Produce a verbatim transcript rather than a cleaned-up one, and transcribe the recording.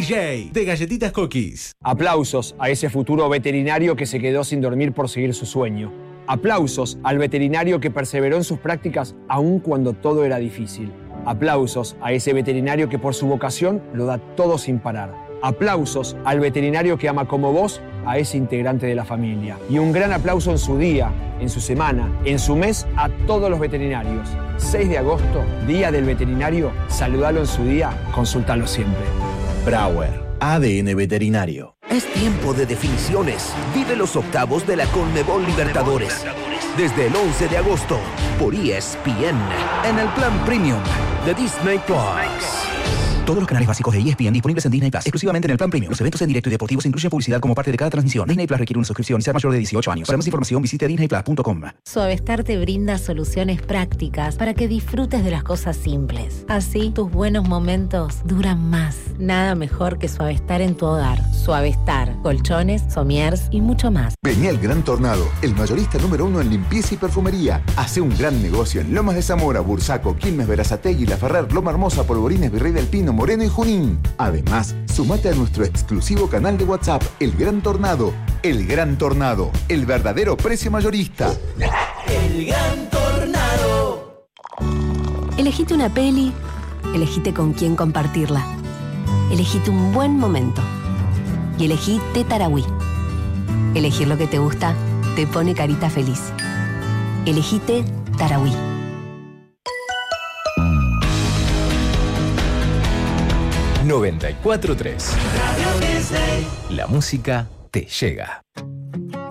J, de Galletitas Cookies. Aplausos a ese futuro veterinario que se quedó sin dormir por seguir su sueño. Aplausos al veterinario que perseveró en sus prácticas aun cuando todo era difícil. Aplausos a ese veterinario que por su vocación lo da todo sin parar. Aplausos al veterinario que ama como vos a ese integrante de la familia. Y un gran aplauso en su día, en su semana, en su mes a todos los veterinarios. seis de agosto, Día del Veterinario. Saludalo en su día, consultalo siempre. Brauer, A D N Veterinario. Es tiempo de definiciones. Vive los octavos de la Conmebol Libertadores. Desde el once de agosto, por E S P N, en el plan Premium de Disney Plus. Todos los canales básicos de E S P N disponibles en Disney Plus, exclusivamente en el plan Premium. Los eventos en directo y deportivos incluyen publicidad como parte de cada transmisión. Disney Plus requiere una suscripción y ser mayor de dieciocho años. Para más información visite disney plus punto com. Suavestar te brinda soluciones prácticas para que disfrutes de las cosas simples. Así, tus buenos momentos duran más. Nada mejor que Suavestar en tu hogar. Suavestar, colchones, somiers y mucho más. Vení al Gran Tornado, el mayorista número uno en limpieza y perfumería. Hace un gran negocio en Lomas de Zamora, Bursaco, Quilmes, Berazategui, La Ferrer, Loma Hermosa, Polvorines, Virrey del Pino, Moreno y Junín. Además, sumate a nuestro exclusivo canal de WhatsApp, El Gran Tornado. El Gran Tornado, el verdadero precio mayorista. El Gran Tornado. Elegite una peli, elegite con quién compartirla. Elegite un buen momento. Y elegí Té Tarahui. Elegir lo que te gusta te pone carita feliz. Elegí Té Tarahui. noventa y cuatro punto tres. La música te llega.